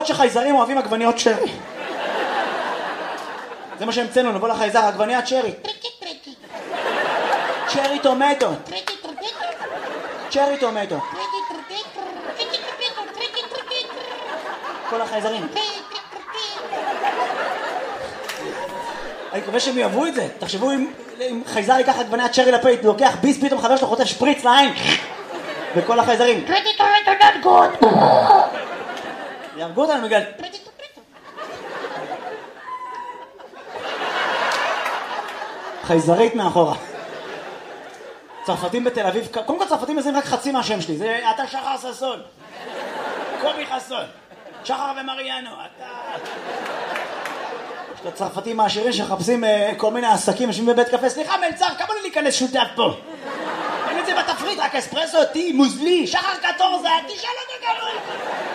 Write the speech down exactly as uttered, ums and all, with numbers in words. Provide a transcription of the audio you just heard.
שחייזרים אוהבים עגבניות שרי. זה מה שהמצאנו, נבוא לחייזר, עגבניית שרי. צ'רי טומטו. צ'רי טומטו. כל החייזרים. אני מקווה שהם יאהבו את זה. תחשבו אם, אם חייזר ייקח עגבניית שרי לפה, לוקח ביס, פתאום חבר שלו חוטף שפריץ לעין. וכל החייזרים. יהרגו אותנו בגלל... חייזרית מאחורה. צרפתים בתל אביב, קודם כל צרפתים מזים רק חצי מהשם שלי, זה אתה שחר ססון, קובי חסון, שחר ומריאנו, אתה... יש את הצרפתים העשירים שחפשים uh, כל מיני עסקים, יושבים בבית קפה, סליחה מלצר, כמה לי להיכנס שותף פה? אין את זה בתפריט, רק אספרסו, טי, מוזלי, שחר קטורזה, תשאל אותו גרול.